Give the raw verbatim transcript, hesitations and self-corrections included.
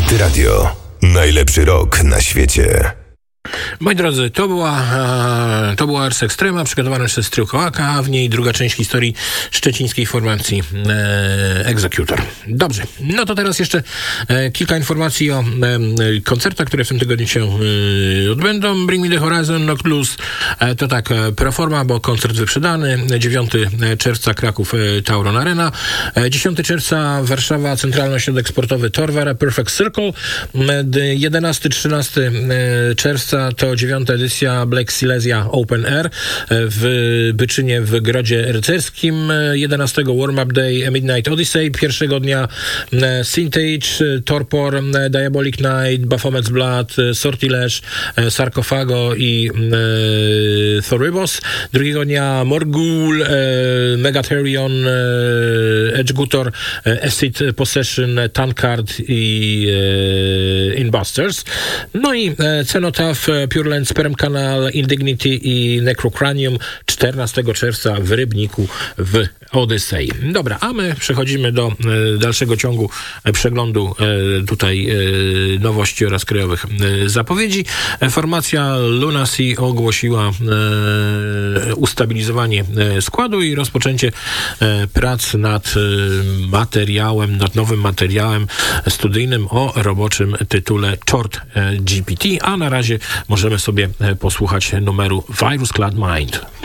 Hity Radio. Najlepszy rok na świecie. Moi drodzy, to była, e, to była Ars Extrema, przygotowana przez Trio Kołaka, a w niej druga część historii szczecińskiej formacji e, Executor. Dobrze, no to teraz jeszcze e, kilka informacji o e, koncertach, które w tym tygodniu się e, odbędą. Bring Me The Horizon, Knocked Loose, e, to tak e, proforma, bo koncert wyprzedany. dziewiątego czerwca Kraków e, Tauron Arena. E, dziesiątego czerwca Warszawa, Centralny Ośrodek Sportowy Torwara, Perfect Circle. E, jedenastego trzynastego czerwca to dziewiąta edycja Black Silesia Open Air w Byczynie w Grodzie Rycerskim. jedenastego Warm Up Day A Midnight Odyssey. Pierwszego dnia Syntage, Torpor, Diabolic Night, Baphomet's Blood, Sortilege, Sarkofago i e, Thorybos. Drugiego dnia Morgul, e, Megatherion, e, Edgegutor, e, Acid Possession, Tankard i e, Inbusters. No i e, Cenotaph, Pure Land, Sperm Canal, Indignity i Necrocranium czternastego czerwca w Rybniku w Odysei. Dobra, a my przechodzimy do e, dalszego ciągu e, przeglądu e, tutaj e, nowości oraz krajowych e, zapowiedzi. E, formacja Lunacy ogłosiła e, ustabilizowanie e, składu i rozpoczęcie e, prac nad e, materiałem, nad nowym materiałem studyjnym o roboczym tytule Chord G P T, a na razie możemy sobie posłuchać numeru Virus Clad Mind.